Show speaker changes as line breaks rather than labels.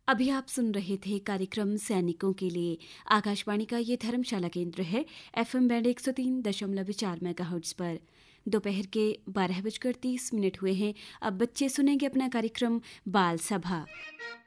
अभी आप सुन रहे थे कार्यक्रम सैनिकों के लिए। आकाशवाणी का ये धर्मशाला केंद्र है, FM बैंड 103.4 मेगाहर्ट्ज पर। दोपहर के 12:30 हुए हैं। अब बच्चे सुनेंगे अपना कार्यक्रम बाल सभा।